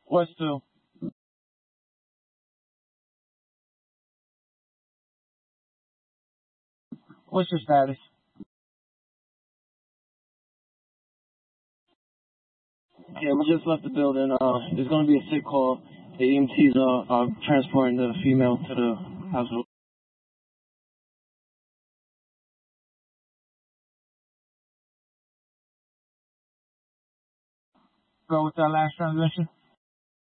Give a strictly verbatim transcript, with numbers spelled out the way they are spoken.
What's two? What's your status? Yeah, we just left the building. Uh, there's gonna be a sick call. The E M Ts are, are transporting the female to the hospital. Bro, what's that last transmission?